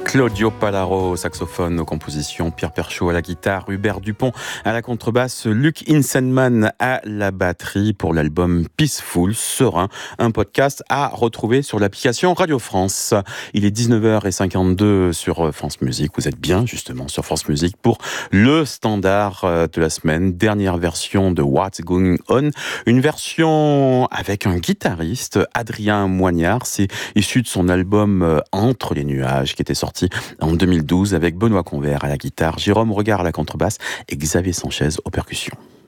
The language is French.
Claudio Palaro au saxophone, aux compositions, Pierre Perchaud à la guitare, Hubert Dupont à la contrebasse, Luc Insenman à la batterie pour l'album Peaceful, Serein, un podcast à retrouver sur l'application Radio France. Il est 19h52 sur France Musique. Vous êtes bien justement sur France Musique pour le standard de la semaine, dernière version de What's Going On, une version avec un guitariste, Adrien Moignard. C'est issu de son album Entre les nuages qui était sorti en 2012 avec Benoît Convert à la guitare, Jérôme Regard à la contrebasse et Xavier Sanchez aux percussions.